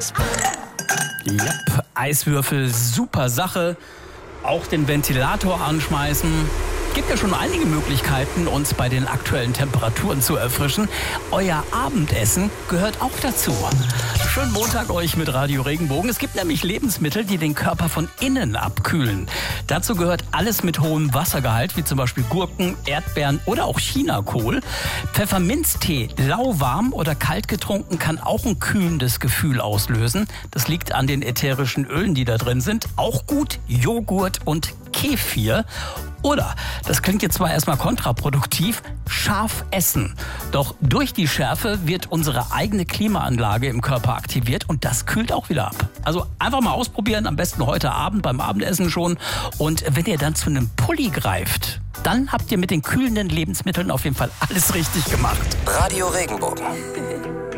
Yep, Eiswürfel, super Sache. Auch den Ventilator anschmeißen. Gibt ja schon einige Möglichkeiten, uns bei den aktuellen Temperaturen zu erfrischen. Euer Abendessen gehört auch dazu. Schönen Montag euch mit Radio Regenbogen. Es gibt nämlich Lebensmittel, die den Körper von innen abkühlen. Dazu gehört alles mit hohem Wassergehalt, wie zum Beispiel Gurken, Erdbeeren oder auch Chinakohl. Pfefferminztee, lauwarm oder kalt getrunken, kann auch ein kühlendes Gefühl auslösen. Das liegt an den ätherischen Ölen, die da drin sind. Auch gut Joghurt und Kefir. Oder, das klingt jetzt zwar erstmal kontraproduktiv, scharf essen. Doch durch die Schärfe wird unsere eigene Klimaanlage im Körper aktiviert und das kühlt auch wieder ab. Also einfach mal ausprobieren, am besten heute Abend beim Abendessen schon. Und wenn ihr dann zu einem Pulli greift, dann habt ihr mit den kühlenden Lebensmitteln auf jeden Fall alles richtig gemacht. Radio Regenbogen.